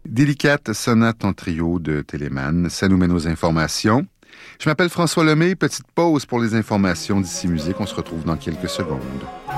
Délicate sonate en trio de Telemann, ça nous mène aux informations. Je m'appelle François Lemay, petite pause pour les informations d'ici musique, on se retrouve dans quelques secondes.